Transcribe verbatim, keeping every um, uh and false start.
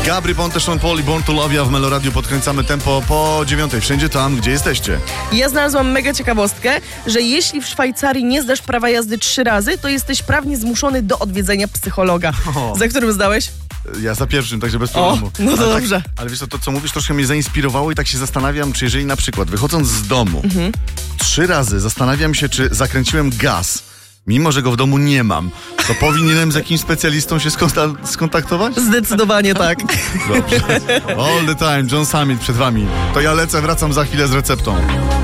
Gabry Ponte, Sean Paul i Born to Love. Ja w Meloradiu podkręcamy tempo po dziewiątej. Wszędzie tam, gdzie jesteście. Ja znalazłam mega ciekawostkę, że jeśli w Szwajcarii nie zdasz prawa jazdy trzy razy, to jesteś prawnie zmuszony do odwiedzenia psychologa. O. Za którym zdałeś? Ja za pierwszym, także bez problemu. O, no to ale dobrze. Tak, ale wiesz co, to co mówisz troszkę mnie zainspirowało i tak się zastanawiam, czy jeżeli na przykład wychodząc z domu mhm. trzy razy zastanawiam się, czy zakręciłem gaz, mimo że go w domu nie mam, to powinienem z jakimś specjalistą się skonta- skontaktować? Zdecydowanie tak. Dobrze. All the time, John Summit przed wami. To ja lecę, wracam za chwilę z receptą.